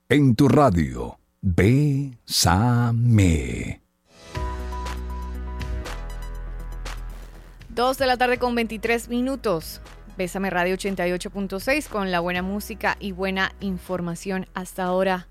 en tu radio. Bésame. 2:23 p.m. Bésame Radio 88.6 con la buena música y buena información hasta ahora.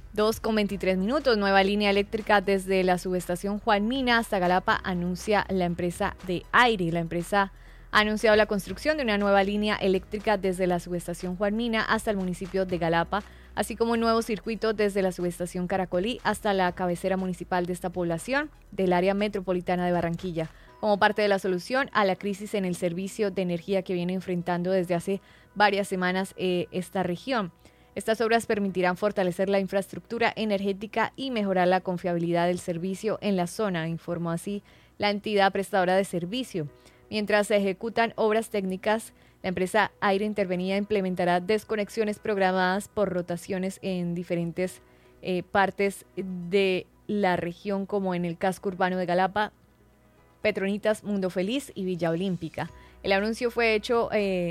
2:23 p.m. Nueva línea eléctrica desde la subestación Juan Mina hasta Galapa anuncia la empresa de aire. La empresa ha anunciado la construcción de una nueva línea eléctrica desde la subestación Juan Mina hasta el municipio de Galapa, así como un nuevo circuito desde la subestación Caracolí hasta la cabecera municipal de esta población del área metropolitana de Barranquilla, como parte de la solución a la crisis en el servicio de energía que viene enfrentando desde hace varias semanas esta región. Estas obras permitirán fortalecer la infraestructura energética y mejorar la confiabilidad del servicio en la zona, informó así la entidad prestadora de servicio. Mientras se ejecutan obras técnicas, la empresa Aire Intervenida implementará desconexiones programadas por rotaciones en diferentes partes de la región, como en el casco urbano de Galapa, Petronitas, Mundo Feliz y Villa Olímpica. El anuncio fue hecho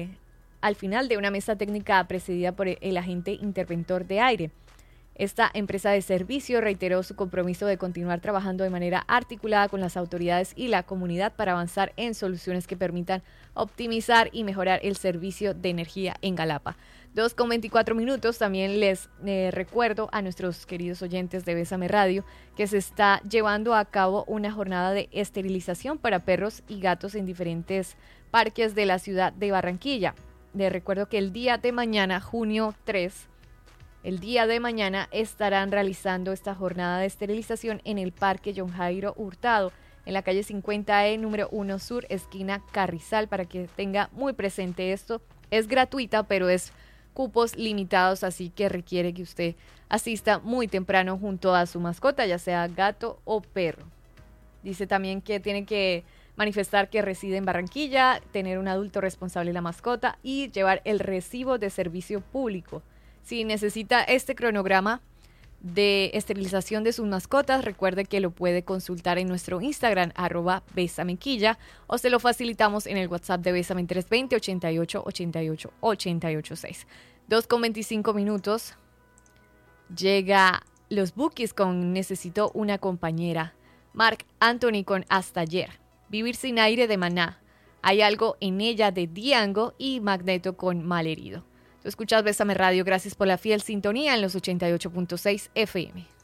al final de una mesa técnica presidida por el agente interventor de aire. Esta empresa de servicio reiteró su compromiso de continuar trabajando de manera articulada con las autoridades y la comunidad para avanzar en soluciones que permitan optimizar y mejorar el servicio de energía en Galapa. 2:24 p.m. También les recuerdo a nuestros queridos oyentes de Bésame Radio que se está llevando a cabo una jornada de esterilización para perros y gatos en diferentes parques de la ciudad de Barranquilla. Les recuerdo que el día de mañana, junio 3, el día de mañana estarán realizando esta jornada de esterilización en el Parque John Jairo Hurtado, en la calle 50E, número 1 Sur, esquina Carrizal, para que tenga muy presente esto. Es gratuita, pero es cupos limitados, así que requiere que usted asista muy temprano junto a su mascota, ya sea gato o perro. Dice también que tiene que manifestar que reside en Barranquilla, tener un adulto responsable de la mascota y llevar el recibo de servicio público. Si necesita este cronograma de esterilización de sus mascotas, recuerde que lo puede consultar en nuestro Instagram, @besamequilla, o se lo facilitamos en el WhatsApp de Bésame 320 88 88 886. 2:25 p.m. Llega los Bukis con Necesito una compañera. Marc Anthony con Hasta ayer. Vivir sin aire de Maná. Hay algo en ella de Diango y Magneto con Malherido. Tú escuchas Bésame Radio, gracias por la fiel sintonía en los 88.6 FM.